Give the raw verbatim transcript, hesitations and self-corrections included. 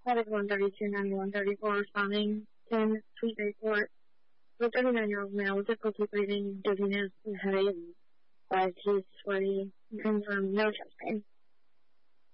Attic one thirty-two ninety-one thirty-four responding. ten Sweet Bay Court. The thirty-nine-year-old male with difficulty breathing, dizziness, and headache. Five teeth, sweaty, confirmed no chest pain.